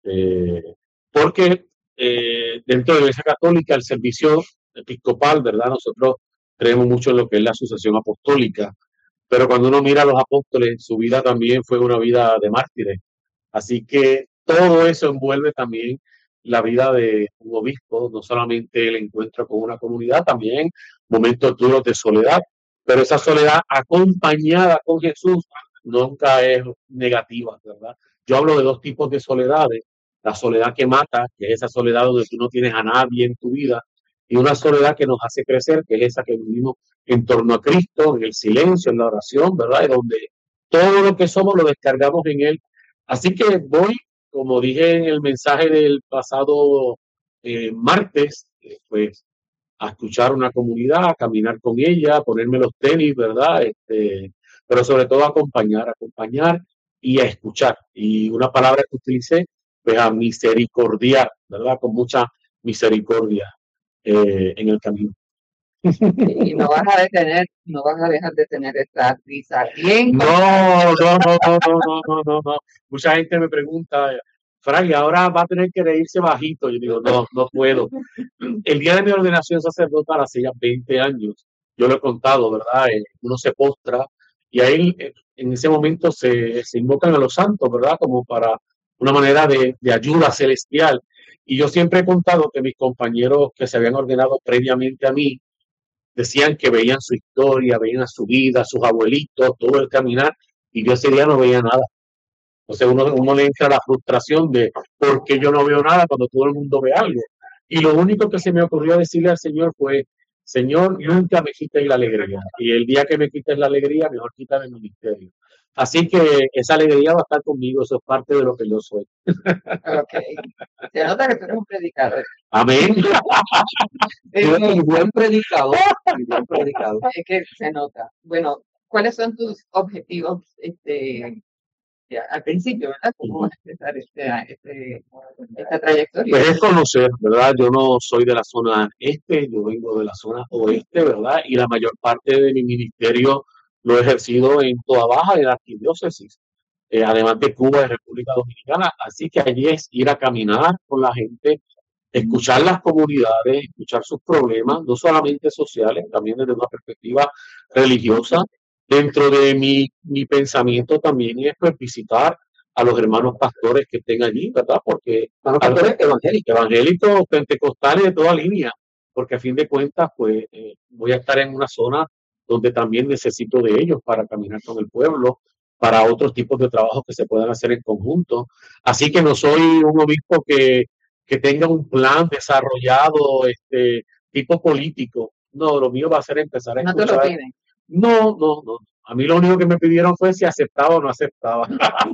Porque dentro de la Iglesia Católica el servicio episcopal, ¿verdad? Nosotros creemos mucho en lo que es la sucesión apostólica, pero cuando uno mira a los apóstoles, su vida también fue una vida de mártires. Así que todo eso envuelve también la vida de un obispo, no solamente el encuentro con una comunidad, también momentos duros de soledad, pero esa soledad acompañada con Jesús nunca es negativa, ¿verdad? Yo hablo de dos tipos de soledades, la soledad que mata, que es esa soledad donde tú no tienes a nadie en tu vida, y una soledad que nos hace crecer, que es esa que vivimos en torno a Cristo, en el silencio, en la oración, ¿verdad? Y donde todo lo que somos lo descargamos en Él. Así que voy, como dije en el mensaje del pasado martes, pues a escuchar una comunidad, a caminar con ella, a ponerme los tenis, ¿verdad? Pero sobre todo a acompañar y a escuchar. Y una palabra que utilicé, pues a misericordiar, ¿verdad? Con mucha misericordia en el camino. Y no vas a no vas a dejar de tener esta risa bien. No, no, no, no, no, no, no, no, no. Mucha gente me pregunta, Frank, ahora va a tener que reírse bajito. Yo digo, no, no puedo. El día de mi ordenación sacerdotal hace ya 20 años, yo lo he contado, ¿verdad? Uno se postra y ahí en ese momento se invocan a los santos, ¿verdad? Como para una manera de ayuda celestial. Y yo siempre he contado que mis compañeros que se habían ordenado previamente a mí, decían que veían su historia, veían su vida, sus abuelitos, todo el caminar, y yo ese día no veía nada. Entonces uno le entra la frustración de por qué yo no veo nada cuando todo el mundo ve algo. Y lo único que se me ocurrió decirle al Señor fue, Señor, nunca me quites la alegría. Y el día que me quites la alegría, mejor quítame el ministerio. Así que esa alegría va a estar conmigo, eso es parte de lo que yo soy. Ok. Se nota que tú eres un predicador. Amén. Y buen predicador, y buen predicador. Es que se nota. Bueno, ¿cuáles son tus objetivos al principio, ¿verdad? ¿Cómo vas a empezar esta trayectoria? Pues es conocer, ¿verdad? Yo no soy de la zona este, yo vengo de la zona oeste, ¿verdad? Y la mayor parte de mi ministerio lo he ejercido en Toa Baja, en la arquidiócesis, además de Cuba y República Dominicana. Así que allí es ir a caminar con la gente, escuchar las comunidades, escuchar sus problemas, no solamente sociales, también desde una perspectiva religiosa. Dentro de mi pensamiento también es pues, visitar a los hermanos pastores que estén allí, ¿verdad? Porque Pastores evangélicos, pentecostales de toda línea, porque a fin de cuentas, pues voy a estar en una zona donde también necesito de ellos para caminar con el pueblo, para otros tipos de trabajos que se puedan hacer en conjunto. Así que no soy un obispo que tenga un plan desarrollado, tipo político. No, lo mío va a ser empezar a No te escuchar. lo piden. No, no, no. A mí lo único que me pidieron fue si aceptaba o no aceptaba.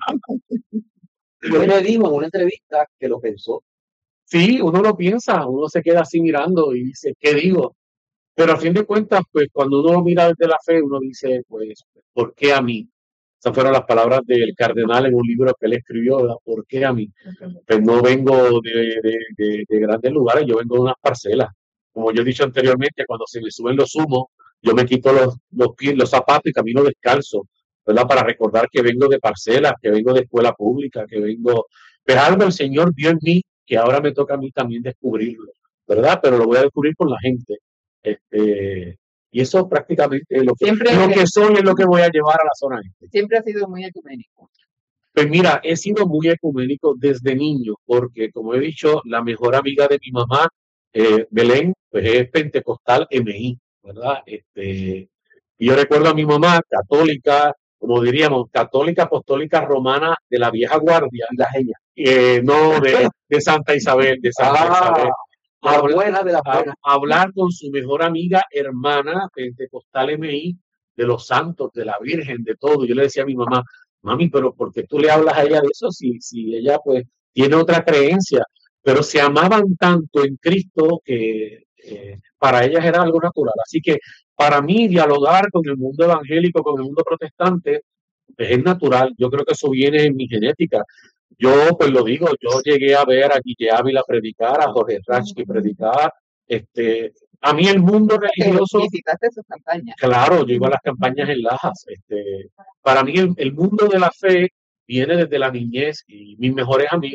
Y hoy le dijo en una entrevista que lo pensó. Sí, uno lo piensa, uno se queda así mirando y dice, ¿qué digo? Pero a fin de cuentas, pues cuando uno lo mira desde la fe, uno dice, pues, ¿por qué a mí? Esas fueron las palabras del cardenal en un libro que él escribió, ¿verdad? ¿Por qué a mí? Pues no vengo de grandes lugares, yo vengo de unas parcelas. Como yo he dicho anteriormente, cuando se me suben los humos, yo me quito los pies, los zapatos y camino descalzo, ¿verdad? Para recordar que vengo de parcelas, que vengo de escuela pública, que vengo... Pues algo el Señor dio en mí, que ahora me toca a mí también descubrirlo, ¿verdad? Pero lo voy a descubrir con la gente. Y eso prácticamente es lo que soy, es lo que voy a llevar a la zona este. Siempre has sido muy ecuménico. Pues mira, he sido muy ecuménico desde niño, porque como he dicho, la mejor amiga de mi mamá, Belén, pues es pentecostal MI, ¿verdad? Y yo recuerdo a mi mamá, católica, como diríamos, católica apostólica romana de la vieja guardia. La genia. No, de Santa Isabel, de Santa Isabel. Abuela de la buena. Hablar con su mejor amiga, hermana, pentecostal MI, de los santos, de la Virgen, de todo. Yo le decía a mi mamá, mami, pero ¿por qué tú le hablas a ella de eso si ella pues tiene otra creencia? Pero se amaban tanto en Cristo que para ellas era algo natural. Así que para mí dialogar con el mundo evangélico, con el mundo protestante, pues es natural. Yo creo que eso viene en mi genética. Yo, pues lo digo, yo llegué a ver a Guille Ávila predicar, a Jorge Ratsky predicar. A mí el mundo religioso... Visitaste sus campañas. Claro, yo iba a las campañas en Lajas. Para mí el mundo de la fe viene desde la niñez y mis mejores amigos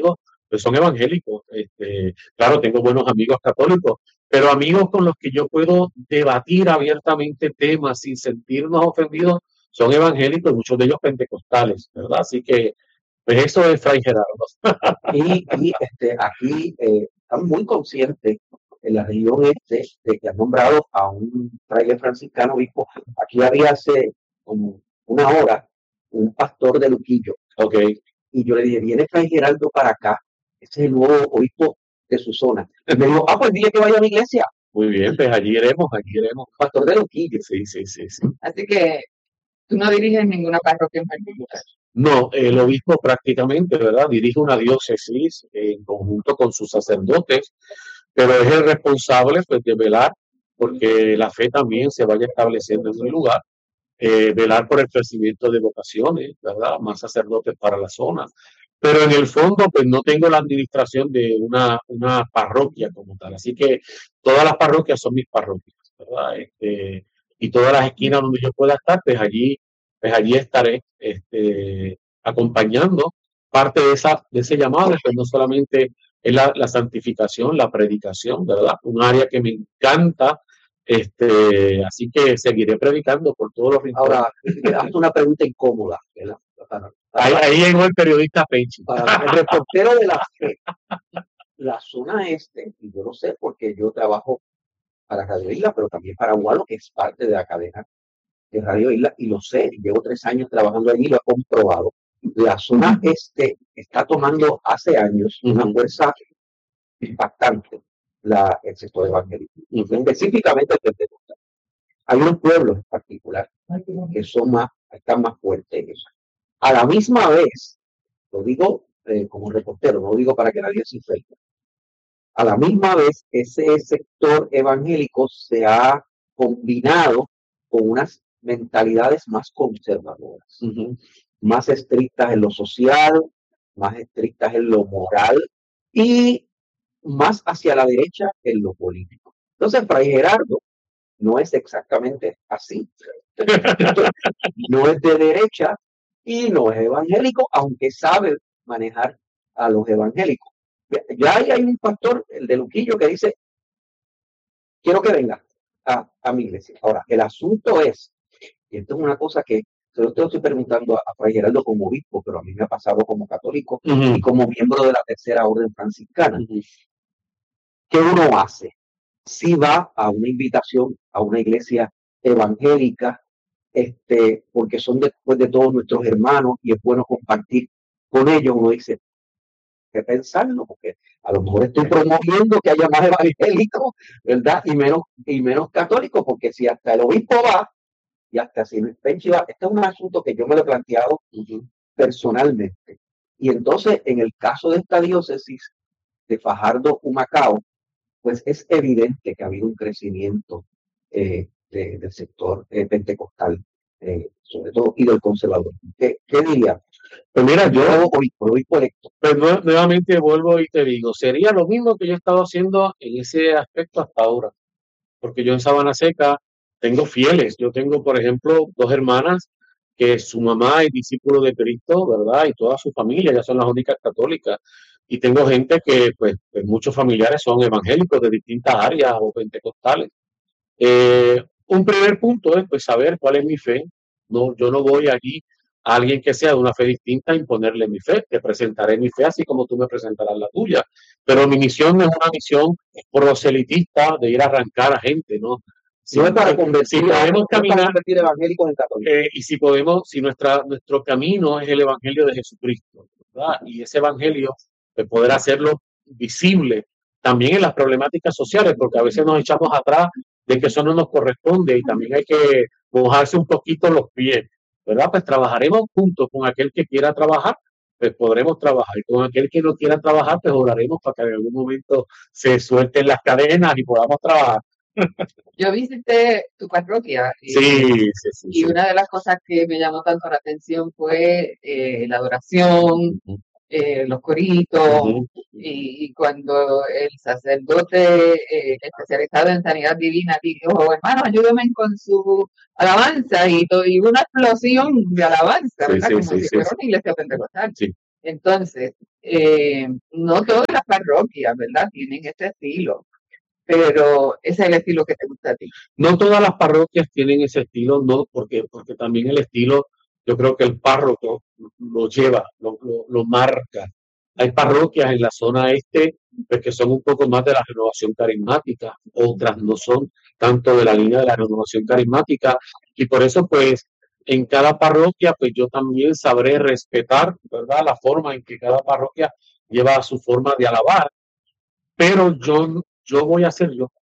pues son evangélicos. Claro, tengo buenos amigos católicos, pero amigos con los que yo puedo debatir abiertamente temas sin sentirnos ofendidos son evangélicos, muchos de ellos pentecostales, ¿verdad? Así que, pues eso es Fray Gerardo. Aquí están muy conscientes en la región de que han nombrado a un fraile franciscano obispo. Aquí había hace como una hora un pastor de Luquillo. Ok, Y yo le dije, viene Fray Gerardo para acá, ese es el nuevo obispo de su zona. Y me dijo, pues dile que vaya a mi iglesia, muy bien, pues allí iremos. pastor de Luquillo. Sí, sí, sí, sí. Así que tú no diriges ninguna parroquia en particular. No, el obispo prácticamente, ¿verdad? Dirige una diócesis en conjunto con sus sacerdotes, pero es el responsable, pues, de velar porque la fe también se vaya estableciendo en el lugar, velar por el crecimiento de vocaciones, ¿verdad? Más sacerdotes para la zona. Pero en el fondo, pues no tengo la administración de una parroquia como tal. Así que todas las parroquias son mis parroquias, ¿verdad? Y todas las esquinas donde yo pueda estar, pues allí estaré acompañando parte de ese llamado, pues no solamente es la santificación, la predicación, ¿verdad? Un área que me encanta, así que seguiré predicando por todos los rincones. Ahora, hazte una pregunta incómoda, ¿verdad? Ahí llegó el periodista Penchi. Para el reportero de la fe, la zona este, y yo lo sé porque yo trabajo para Radio Isla, pero también para Gualo, que es parte de la cadena de Radio Isla, y lo sé, llevo 3 años trabajando allí, lo he comprobado. La zona este está tomando hace años una fuerza impactante, el sector evangélico, específicamente el pentecostal. Hay unos pueblos en particular que están más fuertes en eso. A la misma vez, lo digo como reportero, no lo digo para que nadie se ofenda. A la misma vez, ese sector evangélico se ha combinado con unas mentalidades más conservadoras, más estrictas en lo social, más estrictas en lo moral y más hacia la derecha en lo político. Entonces, Fray Gerardo no es exactamente así. No es de derecha y no es evangélico, aunque sabe manejar a los evangélicos. Ya hay un pastor, el de Luquillo, que dice, quiero que venga a mi iglesia. Ahora, el asunto es, y esto es una cosa que yo te lo estoy preguntando a Fray Gerardo como obispo, pero a mí me ha pasado como católico y como miembro de la Tercera Orden Franciscana. ¿Qué uno hace? Si va a una invitación a una iglesia evangélica, porque son después de todos nuestros hermanos y es bueno compartir con ellos, uno dice, que pensarlo, porque a lo mejor estoy promoviendo que haya más evangélicos, ¿verdad? Y menos católicos, porque si hasta el obispo va, y hasta si Luis Penchi va, este es un asunto que yo me lo he planteado personalmente. Y entonces, en el caso de esta diócesis de Fajardo, Humacao, pues es evidente que ha habido un crecimiento del sector pentecostal, sobre todo, y del conservador. ¿Qué diría? Pues mira, yo obispo electo. Pues nuevamente vuelvo y te digo, sería lo mismo que yo he estado haciendo en ese aspecto hasta ahora, porque yo en Sabana Seca tengo fieles. Yo tengo, por ejemplo, 2 hermanas que su mamá es discípulo de Cristo, ¿verdad? Y toda su familia ya son las únicas católicas. Y tengo gente que, pues muchos familiares son evangélicos de distintas áreas o pentecostales. Un primer punto es, pues, saber cuál es mi fe. No, yo no voy allí a alguien que sea de una fe distinta a imponerle mi fe. Te presentaré mi fe así como tú me presentarás la tuya. Pero mi misión no es una misión proselitista de ir a arrancar a gente, ¿no? No es para convertir, podemos caminar evangélicos en católicos. y si nuestro camino es el evangelio de Jesucristo, ¿verdad? Y ese evangelio, pues, poder hacerlo visible también en las problemáticas sociales, porque a veces nos echamos atrás de que eso no nos corresponde y también hay que mojarse un poquito los pies, ¿verdad? Pues trabajaremos juntos con aquel que quiera trabajar, pues podremos trabajar, y con aquel que no quiera trabajar, pues oraremos para que en algún momento se suelten las cadenas y podamos trabajar. Yo visité tu parroquia Sí. y una de las cosas que me llamó tanto la atención fue la adoración, los coritos, y cuando el sacerdote especializado en sanidad divina dijo, hermano, ayúdenme con su alabanza, y una explosión de alabanza, ¿verdad? Como si fuera una iglesia pentecostal. Entonces, no todas las parroquias, ¿verdad? Tienen este estilo, pero ese es el estilo que te gusta a ti. No todas las parroquias tienen ese estilo, no, porque también el estilo, yo creo que el párroco lo lleva, lo marca. Hay parroquias en la zona este pues, que son un poco más de la renovación carismática, otras no son tanto de la línea de la renovación carismática, y por eso, pues, en cada parroquia, pues yo también sabré respetar, ¿verdad?, la forma en que cada parroquia lleva su forma de alabar, pero yo voy a ser yo.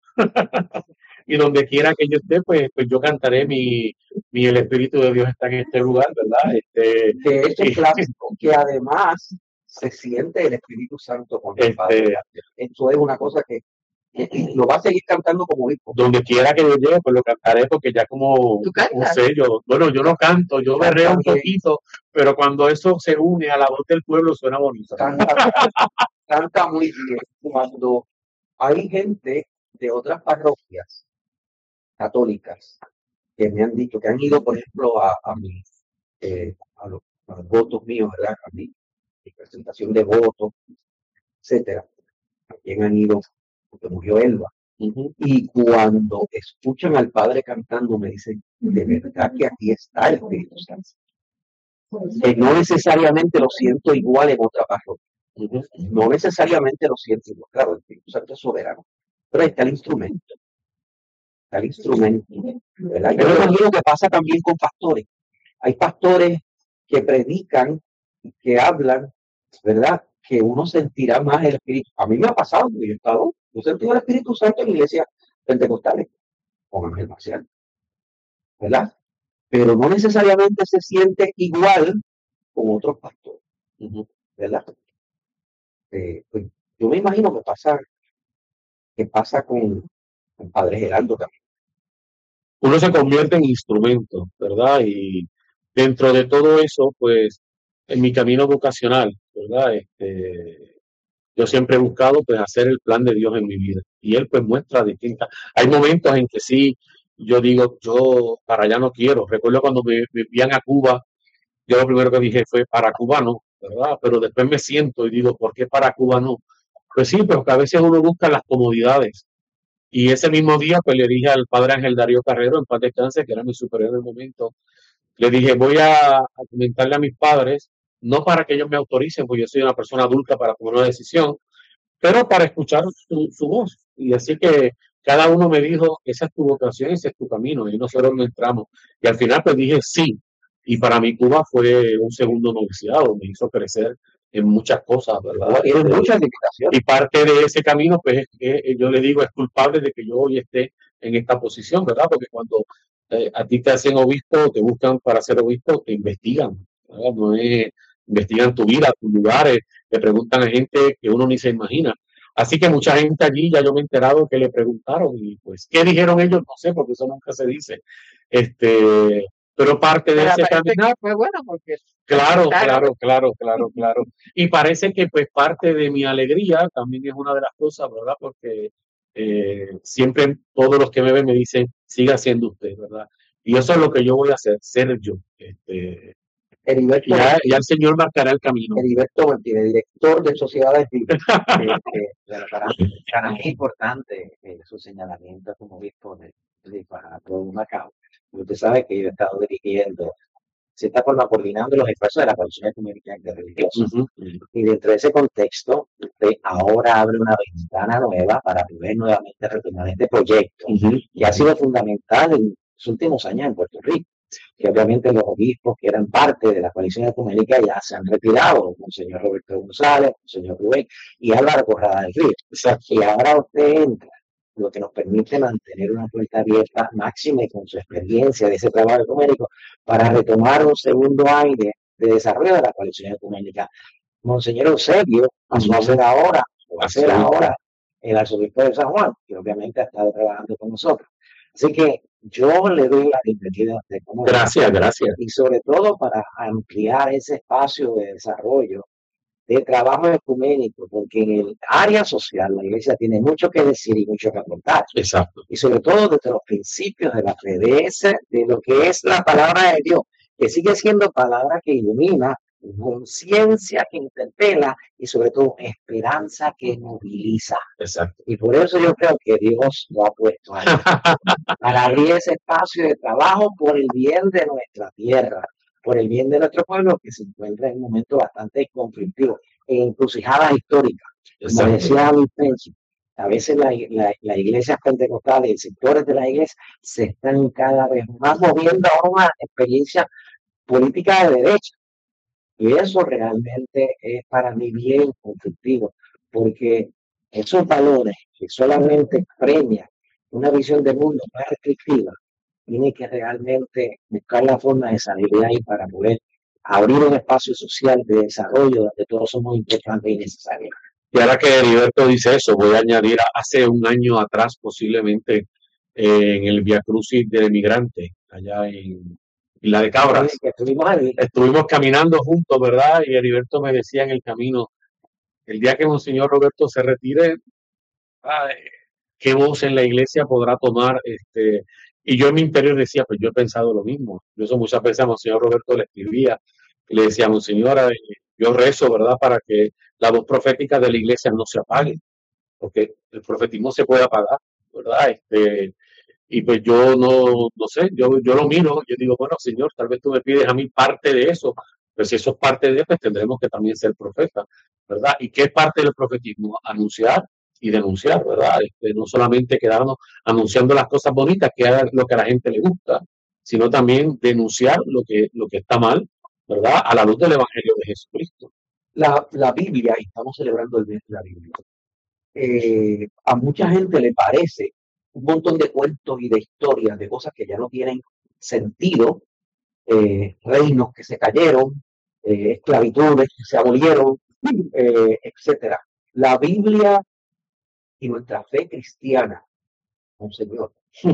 Y donde quiera que yo esté, pues yo cantaré el Espíritu de Dios está en este lugar, ¿verdad? Que es clásico, que además se siente el Espíritu Santo con el Padre. Esto es una cosa que lo va a seguir cantando como hijo. Donde quiera que yo llegue, pues lo cantaré porque ya como un sello. Bueno, yo no canto, yo berreo un poquito, pero cuando eso se une a la voz del pueblo suena bonito. Canta muy bien. Cuando hay gente de otras parroquias católicas que me han dicho que han ido, por ejemplo, a los votos míos, ¿verdad? A mi presentación de votos, etcétera. También han ido porque murió Elba. Y cuando escuchan al Padre cantando, me dicen, de verdad que aquí está el Espíritu Santo. Que no necesariamente lo siento igual en otra parroquia. No necesariamente lo siento igual. Claro, el Espíritu Santo es soberano. Pero ahí está el instrumento. Está el instrumento. ¿Verdad? Yo me imagino que pasa también con pastores. Hay pastores que predican, que hablan, ¿verdad? Que uno sentirá más el Espíritu. A mí me ha pasado, porque yo he sentido el Espíritu Santo en iglesias pentecostales, con Ángel Marcial, ¿verdad? Pero no necesariamente se siente igual con otros pastores, ¿verdad? Pues, yo me imagino que pasa con Padre Geraldo también. Uno se convierte en instrumento, ¿verdad? Y dentro de todo eso, pues, en mi camino vocacional, ¿verdad? Yo siempre he buscado, pues, hacer el plan de Dios en mi vida. Y Él, pues, muestra distintas. Hay momentos en que sí, yo digo, yo para allá no quiero. Recuerdo cuando me envían a Cuba, yo lo primero que dije fue, para Cuba no, ¿verdad? Pero después me siento y digo, ¿por qué para Cuba no? Pues sí, pero que a veces uno busca las comodidades. Y ese mismo día, pues le dije al padre Ángel Darío Carrero, en paz descanse, que era mi superior en el momento, le dije, voy a comentarle a mis padres, no para que ellos me autoricen, porque yo soy una persona adulta para tomar una decisión, pero para escuchar su voz. Y así que cada uno me dijo, esa es tu vocación, ese es tu camino, y nosotros no entramos. Y al final pues dije sí. Y para mí Cuba fue un segundo noviciado, me hizo crecer en muchas cosas, ¿verdad? Tiene muchas limitaciones. Y parte de ese camino, pues es que yo le digo, es culpable de que yo hoy esté en esta posición, ¿verdad? Porque cuando a ti te hacen obispo, te buscan para ser obispo, te investigan, ¿verdad? No es, investigan tu vida, tus lugares, le preguntan a gente que uno ni se imagina. Así que mucha gente allí, ya yo me he enterado que le preguntaron y pues, ¿qué dijeron ellos? No sé, porque eso nunca se dice. Pero parte de ese caminar fue bueno porque claro. Y parece que pues parte de mi alegría también es una de las cosas, ¿verdad? Porque siempre todos los que me ven me dicen, siga siendo usted, ¿verdad? Y eso es lo que yo voy a hacer, ser yo. Ya el Señor marcará el camino. Heriberto Martínez, director de Sociedades Bíblicas. Para mí es importante su señalamiento como obispo de Macao. Usted sabe que yo he estado dirigiendo, de cierta forma, coordinando los esfuerzos de la Coalición Ecuménica Interreligiosa. Y dentro de ese contexto, usted ahora abre una ventana nueva para poder nuevamente retomar este proyecto, que ha sido fundamental en los últimos años en Puerto Rico. Que obviamente los obispos que eran parte de la coalición ecuménica ya se han retirado, Monseñor Roberto González, Monseñor Rubén y Álvaro Corrada del Río. Y ahora usted entra, lo que nos permite mantener una puerta abierta máxima y con su experiencia de ese trabajo ecuménico para retomar un segundo aire de desarrollo de la coalición ecuménica. Monseñor Eusebio pasó a ser ahora, o va a ser ahora, el arzobispo de San Juan, que obviamente ha estado trabajando con nosotros. Así que yo le doy la bienvenida a usted. Gracias. Y sobre todo para ampliar ese espacio de desarrollo, de trabajo ecuménico, porque en el área social la iglesia tiene mucho que decir y mucho que aportar. Exacto. Y sobre todo desde los principios de la fe, de lo que es la palabra de Dios, que sigue siendo palabra que ilumina conciencia que interpela y sobre todo esperanza que moviliza. Exacto. Y por eso yo creo que Dios lo ha puesto ahí, para abrir ese espacio de trabajo por el bien de nuestra tierra, por el bien de nuestro pueblo que se encuentra en un momento bastante conflictivo, en encrucijadas históricas. Como decía Vincenzo, a veces las iglesias pentecostales y sectores de la iglesia se están cada vez más moviendo a una experiencia política de derecha. Y eso realmente es para mí bien conflictivo, porque esos valores que solamente premian una visión del mundo más restrictiva, tiene que realmente buscar la forma de salir de ahí para poder abrir un espacio social de desarrollo donde todos somos importantes y necesarios. Y ahora que Heriberto dice eso, voy a añadir, hace un año atrás posiblemente, en el Via Crucis del Emigrante, allá en Isla de Cabras, estuvimos caminando juntos, ¿verdad? Y Heriberto me decía en el camino, el día que Monseñor Roberto se retire, ay, ¿qué voz en la iglesia podrá tomar? Y yo en mi interior decía, pues yo he pensado lo mismo. Yo eso muchas veces a Monseñor Roberto le escribía y le decía, Monseñora, yo rezo, ¿verdad? Para que la voz profética de la iglesia no se apague, porque el profetismo se puede apagar, ¿verdad? Y pues yo no sé, yo lo miro, yo digo, bueno, Señor, tal vez tú me pides a mí parte de eso, pero si eso es parte de, pues tendremos que también ser profeta, ¿verdad? ¿Y qué es parte del profetismo? Anunciar y denunciar, ¿verdad? No solamente quedarnos anunciando las cosas bonitas, que es lo que a la gente le gusta, sino también denunciar lo que está mal, ¿verdad? A la luz del Evangelio de Jesucristo. La Biblia, y estamos celebrando el mes de la Biblia, a mucha gente le parece un montón de cuentos y de historias, de cosas que ya no tienen sentido, reinos que se cayeron, esclavitudes que se abolieron, etcétera. La Biblia y nuestra fe cristiana, Monseñor,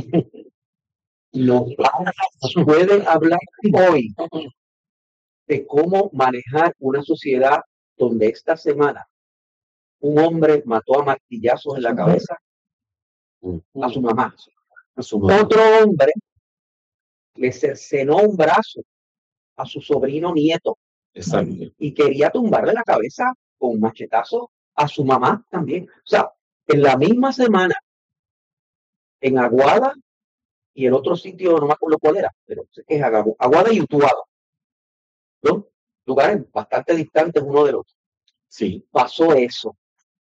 nos puede hablar hoy de cómo manejar una sociedad donde esta semana un hombre mató a martillazos en la cabeza a su mamá. Otro hombre le cercenó un brazo a su sobrino nieto. Exacto. Y quería tumbarle la cabeza con un machetazo a su mamá también. O sea, en la misma semana, en Aguada y el otro sitio, no me acuerdo cuál era, pero sé que es Aguada y Utuado, ¿no? Lugares bastante distantes uno del otro. Sí. Pasó eso.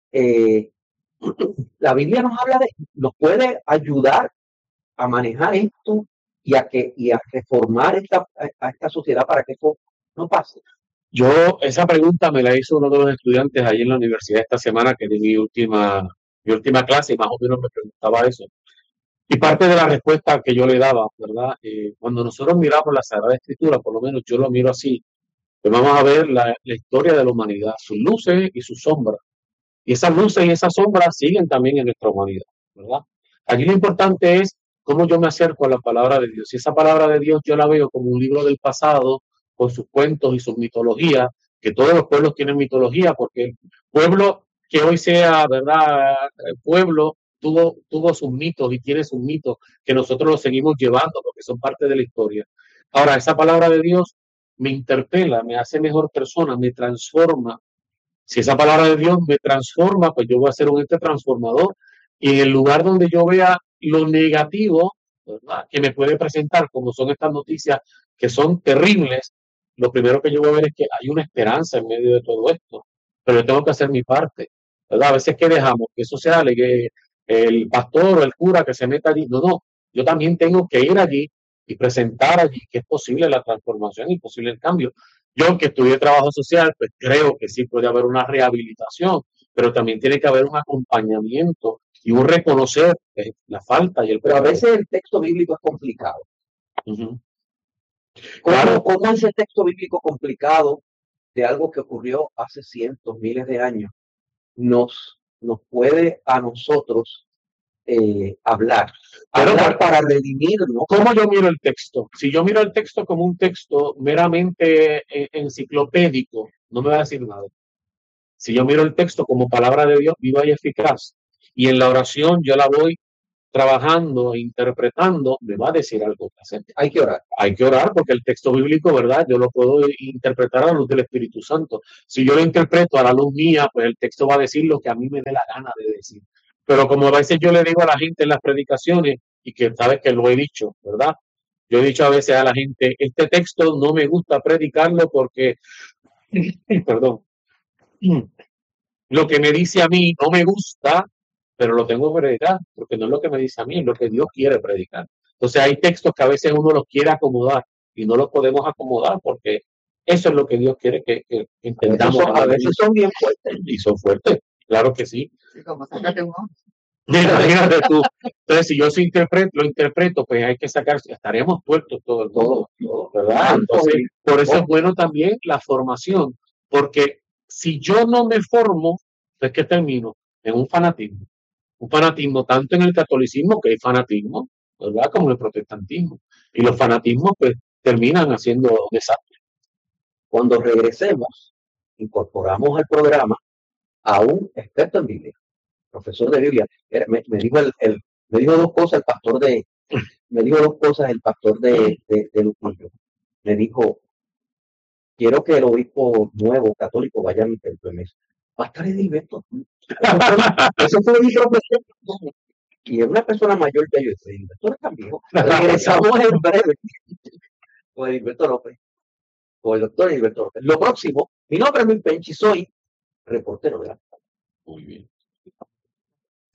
La Biblia nos puede ayudar a manejar esto y a reformar a esta sociedad para que esto no pase. Esa pregunta me la hizo uno de los estudiantes allí en la universidad esta semana, que di mi última clase, y más o menos me preguntaba eso. Y parte de la respuesta que yo le daba, ¿verdad? Cuando nosotros miramos la Sagrada Escritura, por lo menos yo lo miro así, pues vamos a ver la historia de la humanidad, sus luces y sus sombras. Y esas luces y esas sombras siguen también en nuestra humanidad, ¿verdad? Aquí lo importante es cómo yo me acerco a la palabra de Dios. Si esa palabra de Dios yo la veo como un libro del pasado, con sus cuentos y sus mitologías, que todos los pueblos tienen mitología, porque el pueblo que hoy sea, ¿verdad? El pueblo tuvo sus mitos y tiene sus mitos que nosotros los seguimos llevando porque son parte de la historia. Ahora, esa palabra de Dios me interpela, me hace mejor persona, me transforma. Si esa palabra de Dios me transforma, pues yo voy a ser un ente transformador. Y en el lugar donde yo vea lo negativo, ¿verdad?, que me puede presentar, como son estas noticias que son terribles, lo primero que yo voy a ver es que hay una esperanza en medio de todo esto. Pero yo tengo que hacer mi parte, ¿verdad? A veces que dejamos que eso sea que el pastor o el cura que se meta allí. No. Yo también tengo que ir allí y presentar allí que es posible la transformación y posible el cambio. Yo, que estudié trabajo social, pues creo que sí puede haber una rehabilitación, pero también tiene que haber un acompañamiento y un reconocer la falta y el Pero a veces el texto bíblico es complicado. Uh-huh. ¿Cómo ese texto bíblico complicado de algo que ocurrió hace cientos, miles de años nos puede a nosotros hablar para redimirnos? ¿Cómo yo miro el texto? Si yo miro el texto como un texto meramente enciclopédico, no me va a decir nada. Si yo miro el texto como palabra de Dios viva y eficaz, y en la oración yo la voy trabajando e interpretando, me va a decir algo presente. Hay que orar. Hay que orar porque el texto bíblico, ¿verdad? Yo lo puedo interpretar a la luz del Espíritu Santo. Si yo lo interpreto a la luz mía, pues el texto va a decir lo que a mí me dé la gana de decir. Pero como a veces yo le digo a la gente en las predicaciones, y que sabes que lo he dicho, ¿verdad? Yo he dicho a veces a la gente, este texto no me gusta predicarlo porque, perdón, lo que me dice a mí no me gusta, pero lo tengo que predicar, porque no es lo que me dice a mí, es lo que Dios quiere predicar. Entonces hay textos que a veces uno los quiere acomodar y no los podemos acomodar porque eso es lo que Dios quiere que entendamos. A veces son bien fuertes. Y son fuertes, claro que sí. Sí, como sácate un ojo. Mira, fíjate tú. Entonces, si yo lo interpreto, pues hay que sacar, estaremos tuertos todo el mundo, ¿verdad? Entonces, por eso es bueno también la formación, porque si yo no me formo, es que termino en un fanatismo tanto en el catolicismo, que hay fanatismo, ¿verdad? Como en el protestantismo. Y los fanatismos, pues, terminan haciendo desastres. Cuando regresemos, incorporamos al programa a un experto en Biblia, profesor de Biblia. Me dijo dos cosas el pastor de Lupillo. Me dijo, quiero que el obispo nuevo católico vaya a mi templo. Va a estar Edilberto. Eso fue mi profesor. Y es una persona mayor que yo. Edilberto no es tan viejo. Regresamos en breve con Edilberto López, con el doctor Edilberto López. Lo próximo, mi nombre es Luis Penchi, soy reportero de la. Muy bien.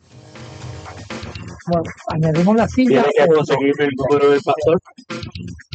Bueno, añadimos la silla. Tiene que conseguirme el número del pastor.